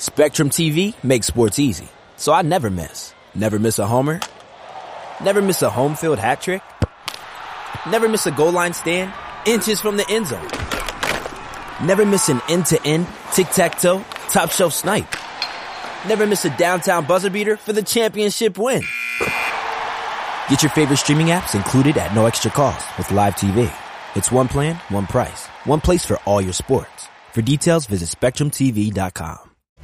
Spectrum TV makes sports easy, so I never miss. Never miss a homer. Never miss a home field hat trick. Never miss a goal line stand. Inches from the end zone. Never miss an end-to-end, tic-tac-toe, top-shelf snipe. Never miss a downtown buzzer beater for the championship win. Get your favorite streaming apps included at no extra cost with Live TV. It's one plan, one price, one place for all your sports. For details, visit SpectrumTV.com.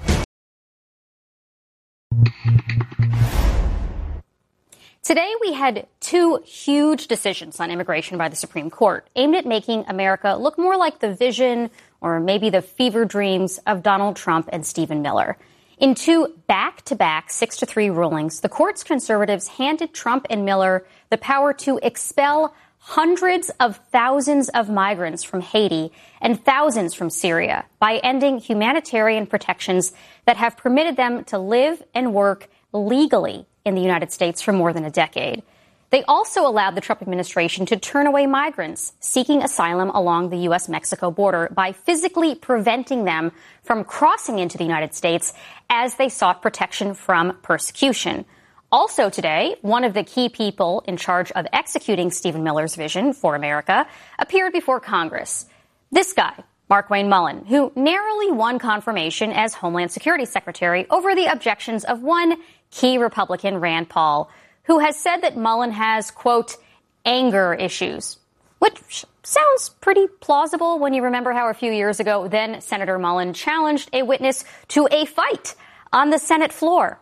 Today, we had two huge decisions on immigration by the Supreme Court aimed at making America look more like the vision or maybe the fever dreams of Donald Trump and Stephen Miller. In two back-to-back 6-3 rulings, the court's conservatives handed Trump and Miller the power to expel hundreds of thousands of migrants from Haiti and thousands from Syria by ending humanitarian protections that have permitted them to live and work legally in the United States for more than a decade. They also allowed the Trump administration to turn away migrants seeking asylum along the U.S.-Mexico border by physically preventing them from crossing into the United States as they sought protection from persecution. Also today, one of the key people in charge of executing Stephen Miller's vision for America appeared before Congress. This guy, Markwayne Mullin, who narrowly won confirmation as Homeland Security Secretary over the objections of one key Republican, Rand Paul, who has said that Mullin has, quote, anger issues, which sounds pretty plausible when you remember how a few years ago, then Senator Mullin challenged a witness to a fight on the Senate floor.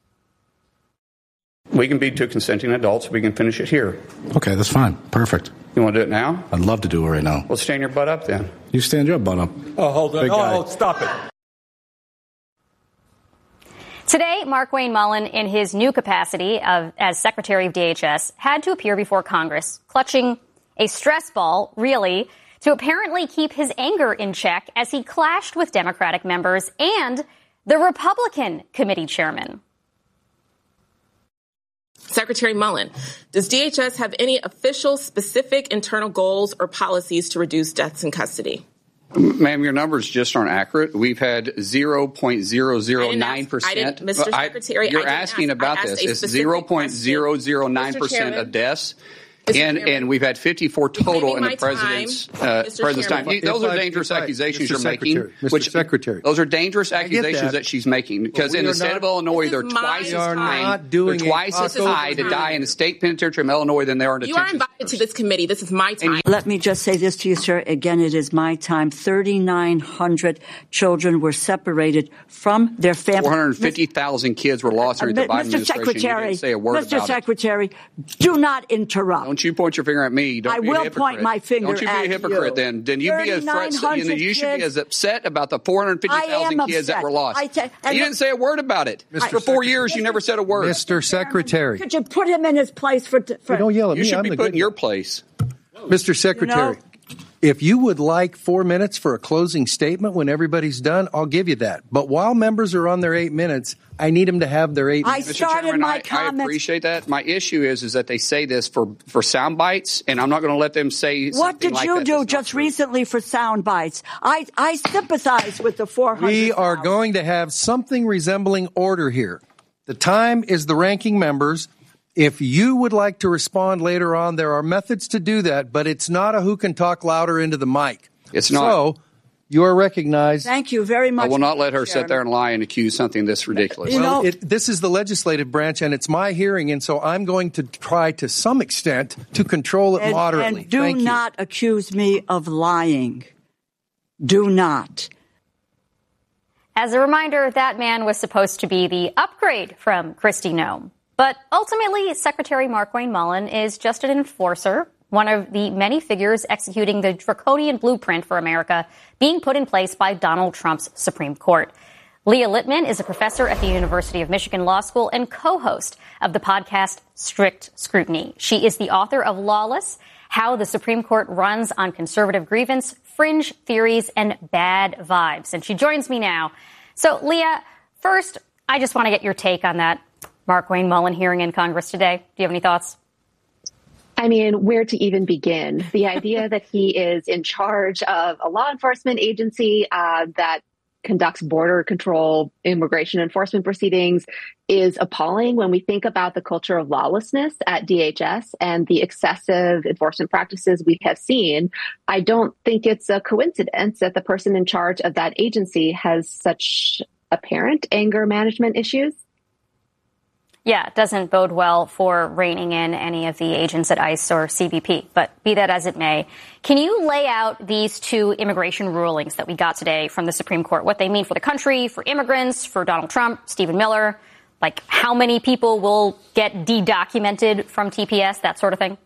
We can be two consenting adults. We can finish it here. Okay, that's fine. Perfect. You want to do it now? I'd love to do it right now. Well, stand your butt up then. You stand your butt up. Oh, hold on. Oh, stop it. Today, Markwayne Mullin, in his new capacity as Secretary of DHS, had to appear before Congress, clutching a stress ball, really, to apparently keep his anger in check as he clashed with Democratic members and the Republican committee chairman. Secretary Mullin, does DHS have any official specific internal goals or policies to reduce deaths in custody? Ma'am, your numbers just aren't accurate. We've had 0.009%. Mr. Secretary, you're asking about this. It's 0.009% of deaths. And we've had 54 total in the president's time. Those are dangerous accusations you're making. Mr. Secretary. Those are dangerous accusations that she's making. Because in the state of Illinois, they're twice as high to die in the state penitentiary of Illinois than they are in detention. You are invited to this committee. This is my time. Let me just say this to you, sir. Again, it is my time. 3,900 children were separated from their families. 450,000 kids were lost during the Biden administration. You didn't say a word about it. Mr. Secretary, do not interrupt. Don't you point your finger at me. Don't be a hypocrite. Point my finger at you. Don't you be a hypocrite then. Then you be you should be as upset about the 450,000 kids that were lost. You didn't say a word about it. For 4 years, you never said a word. Mr. Secretary. Could you put him in his place for don't yell at me. You should be put in your place. Mr. Secretary. If you would like 4 minutes for a closing statement when everybody's done, I'll give you that. But while members are on their 8 minutes, I need them to have their 8 minutes. I started my comments. I appreciate that. My issue is that they say this for sound bites, and I'm not going to let them say something like that. What did you do just recently for sound bites? I sympathize with the 400. We are going to have something resembling order here. The time is the ranking members. If you would like to respond later on, there are methods to do that, but it's not a who can talk louder into the mic. It's not. So, you are recognized. Thank you very much. I will not let her sit there and lie and accuse something this ridiculous. This is the legislative branch, and it's my hearing, and so I'm going to try to some extent to control it moderately. And do not accuse me of lying. Do not. As a reminder, that man was supposed to be the upgrade from Kristi Noem. But ultimately, Secretary Markwayne Mullin is just an enforcer, one of the many figures executing the draconian blueprint for America being put in place by Donald Trump's Supreme Court. Leah Littman is a professor at the University of Michigan Law School and co-host of the podcast Strict Scrutiny. She is the author of Lawless, How the Supreme Court Runs on Conservative Grievance, Fringe Theories, and Bad Vibes. And she joins me now. So, Leah, first, I just want to get your take on that Markwayne Mullin hearing in Congress today. Do you have any thoughts? I mean, where to even begin? The idea that he is in charge of a law enforcement agency that conducts border control, immigration enforcement proceedings is appalling. When we think about the culture of lawlessness at DHS and the excessive enforcement practices we have seen, I don't think it's a coincidence that the person in charge of that agency has such apparent anger management issues. Yeah, it doesn't bode well for reining in any of the agents at ICE or CBP. But be that as it may, can you lay out these two immigration rulings that we got today from the Supreme Court, what they mean for the country, for immigrants, for Donald Trump, Stephen Miller, like how many people will get de-documented from TPS, that sort of thing?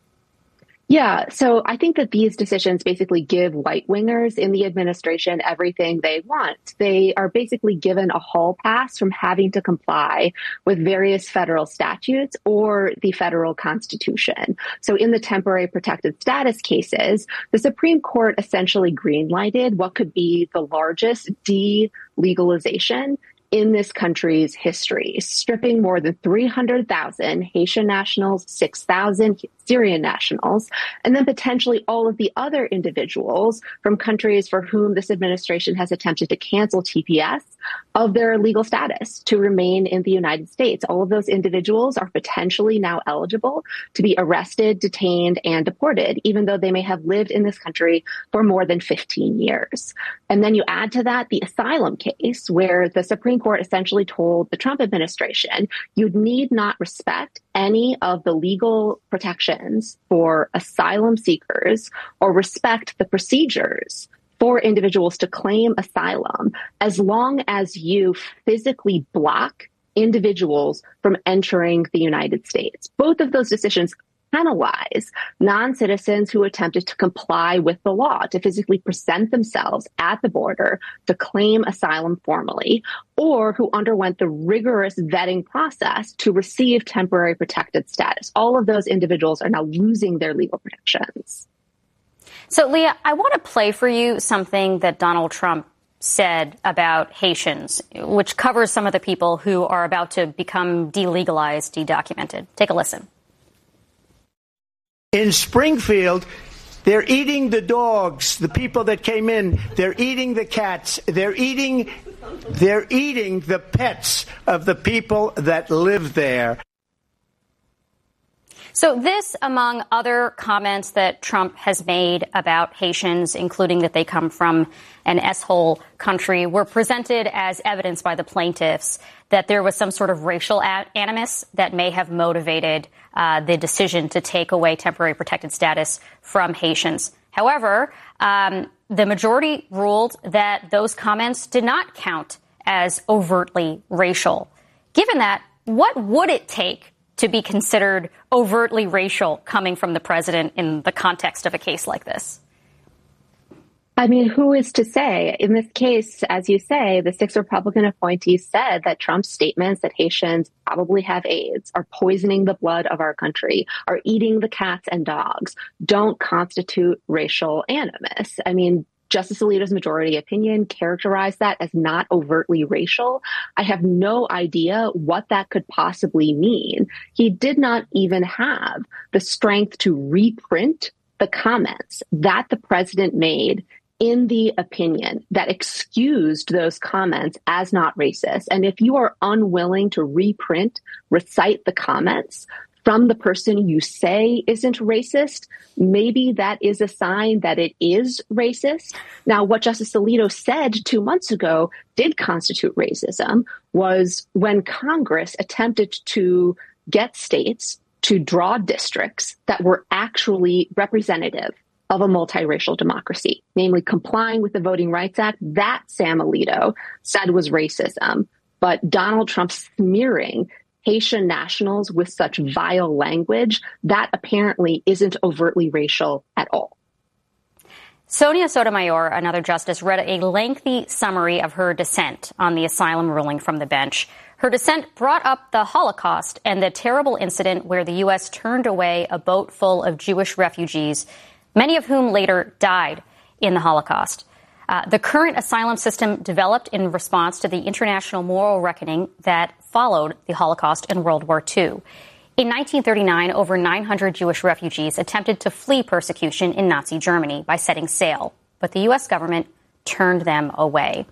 Yeah, so I think that these decisions basically give right-wingers in the administration everything they want. They are basically given a hall pass from having to comply with various federal statutes or the federal constitution. So in the temporary protected status cases, the Supreme Court essentially green-lighted what could be the largest de-legalization in this country's history, stripping more than 300,000 Haitian nationals, 6,000 Syrian nationals, and then potentially all of the other individuals from countries for whom this administration has attempted to cancel TPS of their legal status to remain in the United States. All of those individuals are potentially now eligible to be arrested, detained, and deported, even though they may have lived in this country for more than 15 years. And then you add to that the asylum case, where the Supreme Court essentially told the Trump administration, you need not respect any of the legal protections for asylum seekers or respect the procedures for individuals to claim asylum as long as you physically block individuals from entering the United States. Both of those decisions penalize non-citizens who attempted to comply with the law, to physically present themselves at the border to claim asylum formally, or who underwent the rigorous vetting process to receive temporary protected status. All of those individuals are now losing their legal protections. So, Leah, I want to play for you something that Donald Trump said about Haitians, which covers some of the people who are about to become delegalized, de-documented. Take a listen. In Springfield, they're eating the dogs, the people that came in. They're eating the cats. They're eating the pets of the people that live there. So this, among other comments that Trump has made about Haitians, including that they come from an S-hole country, were presented as evidence by the plaintiffs that there was some sort of racial animus that may have motivated the decision to take away temporary protected status from Haitians. However, the majority ruled that those comments did not count as overtly racial. Given that, what would it take to be considered overtly racial coming from the president in the context of a case like this? I mean, who is to say? In this case, as you say, the 6 Republican appointees said that Trump's statements that Haitians probably have AIDS, are poisoning the blood of our country, are eating the cats and dogs, don't constitute racial animus. I mean, Justice Alito's majority opinion characterized that as not overtly racial. I have no idea what that could possibly mean. He did not even have the strength to reprint the comments that the president made in the opinion that excused those comments as not racist. And if you are unwilling to recite the comments from the person you say isn't racist, maybe that is a sign that it is racist. Now, what Justice Alito said 2 months ago did constitute racism was when Congress attempted to get states to draw districts that were actually representative of a multiracial democracy, namely complying with the Voting Rights Act. That, Sam Alito said, was racism. But Donald Trump smearing Haitian nationals with such vile language, that apparently isn't overtly racial at all. Sonia Sotomayor, another justice, read a lengthy summary of her dissent on the asylum ruling from the bench. Her dissent brought up the Holocaust and the terrible incident where the U.S. turned away a boat full of Jewish refugees, many of whom later died in the Holocaust. The current asylum system developed in response to the international moral reckoning that followed the Holocaust and World War II. In 1939, over 900 Jewish refugees attempted to flee persecution in Nazi Germany by setting sail, but the U.S. government turned them away.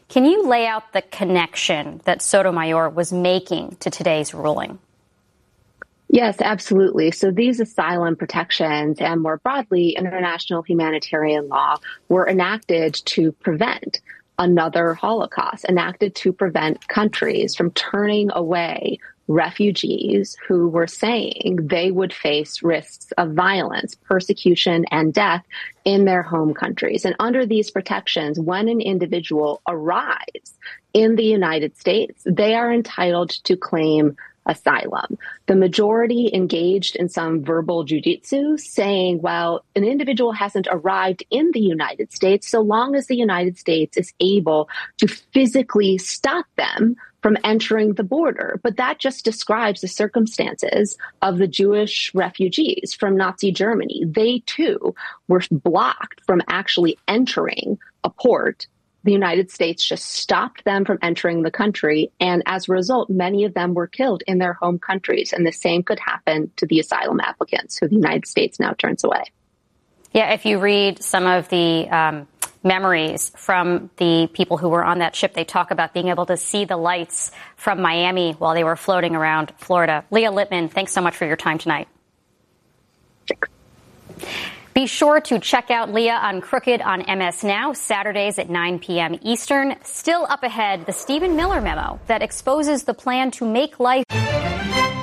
Can you lay out the connection that Sotomayor was making to today's ruling? Yes, absolutely. So these asylum protections and more broadly, international humanitarian law were enacted to prevent another Holocaust, enacted to prevent countries from turning away refugees who were saying they would face risks of violence, persecution, and death in their home countries. And under these protections, when an individual arrives in the United States, they are entitled to claim asylum. The majority engaged in some verbal jujitsu saying, well, an individual hasn't arrived in the United States so long as the United States is able to physically stop them from entering the border. But that just describes the circumstances of the Jewish refugees from Nazi Germany. They, too, were blocked from actually entering a port. The United States just stopped them from entering the country. And as a result, many of them were killed in their home countries. And the same could happen to the asylum applicants who the United States now turns away. Yeah, if you read some of the memories from the people who were on that ship, they talk about being able to see the lights from Miami while they were floating around Florida. Leah Lippman, thanks so much for your time tonight. Thanks. Be sure to check out Leah on Crooked on MS Now, Saturdays at 9 p.m. Eastern. Still up ahead, the Stephen Miller memo that exposes the plan to make life